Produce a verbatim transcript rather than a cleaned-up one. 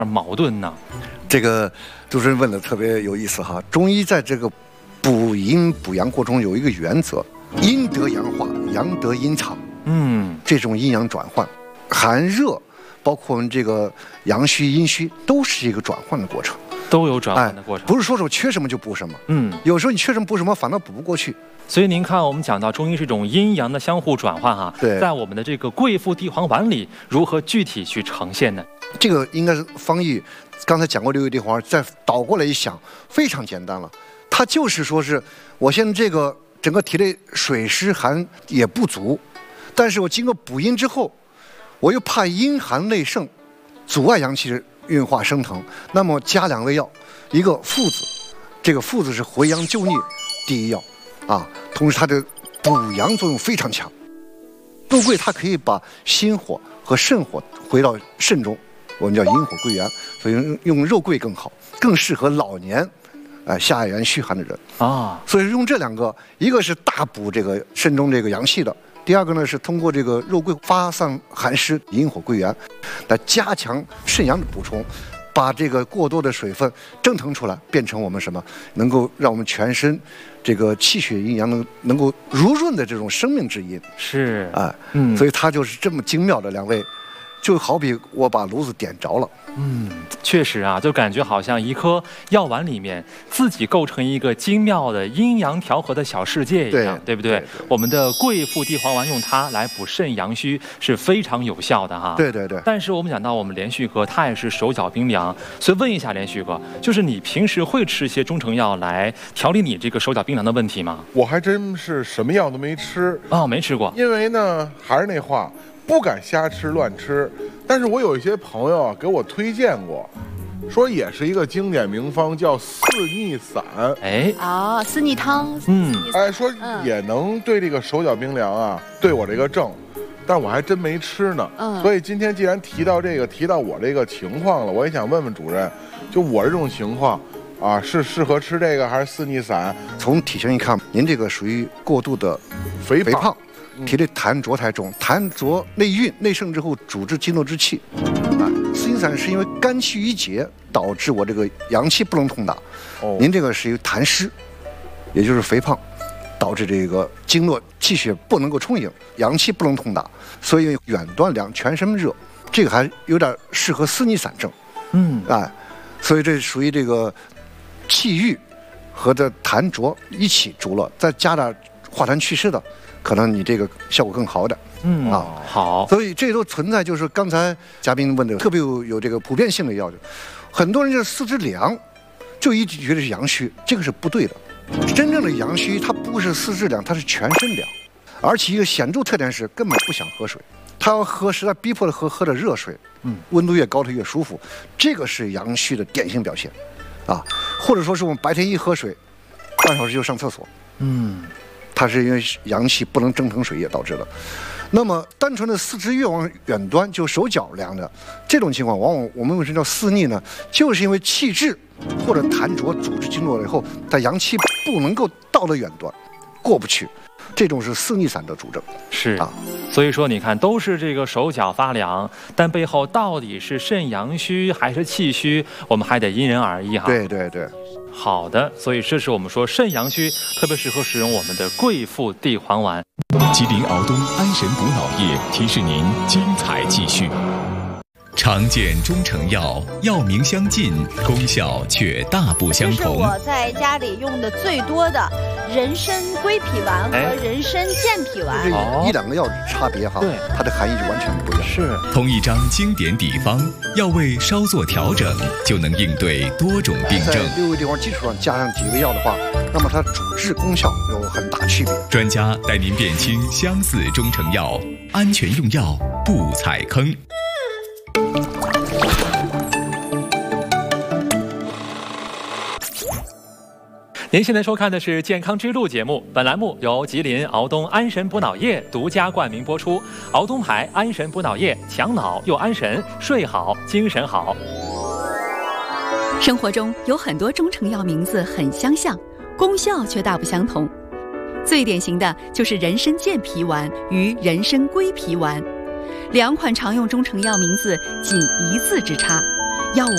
矛盾呢？ 这个主持人问的特别有意思哈。中医在这个补阴补阳过程中有一个原则：阴得阳化，阳得阴藏。 嗯， 这种阴阳转换，寒热，包括我们这个阳虚阴虚，都是一个转换的过程。 都有转换的过程， 哎、不是说说缺什么就补什么。 嗯， 有时候你缺什么补什么，反倒补不过去。 所以您看，我们讲到中医是一种阴阳的相互转换哈。 对， 在我们的这个桂附地黄丸里，如何具体去呈现呢？ 这个应该是方义刚才讲过六味地黄，再倒过来一想，非常简单了。它就是说是我现在这个整个体内水湿寒也不足，但是我经过补阴之后，我又怕阴寒内盛，阻碍阳气运化升腾，那么加两味药，一个附子，这个附子是回阳救逆第一药啊，同时它的补阳作用非常强。肉桂它可以把心火和肾火回到肾中，我们叫阴火归元，所以用用肉桂更好，更适合老年，呃下元虚寒的人啊。 所以用这两个，一个是大补这个肾中这个阳气的。第二个呢是通过这个肉桂发散寒湿，阴火归元，来加强肾阳的补充，把这个过多的水分蒸腾出来，变成我们什么能够让我们全身这个气血阴阳能能够濡润的这种生命之阴。 是啊、呃， 嗯， 所以它就是这么精妙的两位，就好比我把炉子点着了。 嗯，确实啊，就感觉好像一颗药丸里面自己构成一个精妙的阴阳调和的小世界一样， 对, 对不对？ 对对我们的桂附地黄丸用它来补肾阳虚是非常有效的哈。 对对对。 但是我们讲到我们连续哥他也是手脚冰凉，所以问一下连续哥，就是你平时会吃一些中成药来调理你这个手脚冰凉的问题吗？ 我还真是什么药都没吃哦，没吃过。 因为呢，还是那话，不敢瞎吃乱吃。但是我有一些朋友啊给我推荐过，说也是一个经典名方，叫四逆散。 哎， 啊，四逆汤。 嗯， 哎，说也能对这个手脚冰凉啊，对我这个症，但我还真没吃呢。嗯，所以今天既然提到这个，提到我这个情况了，我也想问问主任，就我这种情况啊，是适合吃这个还是四逆散？ 从体型一看，您这个属于过度的肥肥胖。体内痰浊太重，痰浊内郁内盛之后，主治经络之气。啊，四逆散是因为肝气郁结导致我这个阳气不能通达。哦，您这个是因为痰湿，也就是肥胖，导致这个经络气血不能够充盈，阳气不能通达，所以远端凉，全身热，这个还有点适合四逆散症。 嗯， 哎，所以这属于这个气郁和这痰浊一起逐了，再加点化痰祛湿的。可能你这个效果更好点， 嗯啊，好， 所以这都存在，就是刚才嘉宾问的特别有有这个普遍性的要求，很多人就是四肢凉，就一直觉得是阳虚，这个是不对的。真正的阳虚，它不是四肢凉，它是全身凉，而且一个显著特点是根本不想喝水，他要喝，实在逼迫的喝，喝的热水，嗯，温度越高它越舒服，这个是阳虚的典型表现，啊，或者说是我们白天一喝水，半小时就上厕所，嗯。它是因为阳气不能蒸腾水液导致的。那么单纯的四肢越往远端，就手脚凉的这种情况，往往我们为什么叫四逆呢？就是因为气滞或者痰浊阻滞经络了以后，它阳气不能够到了远端，过不去，这种是四逆散的主症。 是啊，所以说你看，都是这个手脚发凉，但背后到底是肾阳虚还是气虚，我们还得因人而异哈。 对对对。 好的，所以这是我们说肾阳虚特别适合使用我们的桂附地黄丸。 吉林敖东安神补脑液提示您精彩继续。常见中成药，药名相近，功效却大不相同。 这是我在家里用的最多的人参归脾丸和人参健脾丸。 这一两个药差别哈，对，它的含义就完全不一样。 是， 同一张经典底方，药味稍作调整，就能应对多种病症。 在六味地黄基础上加上几味药的话，那么它主治功效有很大区别。 专家带您辨清相似中成药，安全用药不踩坑。 您现在收看的是《健康之路》节目，本栏目由吉林敖东安神补脑液独家冠名播出。敖东牌安神补脑液，强脑又安神，睡好精神好。 生活中有很多中成药名字很相像，功效却大不相同。最典型的就是人参健脾丸与人参归脾丸，两款常用中成药名字仅一字之差。